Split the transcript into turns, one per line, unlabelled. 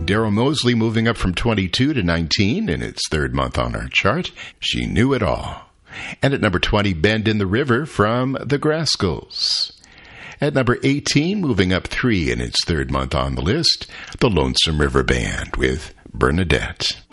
Daryl Mosley moving up from 22 to 19 in its third month on our chart. She Knew It All. And at number 20, Bend in the River from the Grascals. At number 18, moving up 3 in its third month on the list, the Lonesome River Band with Bernadette.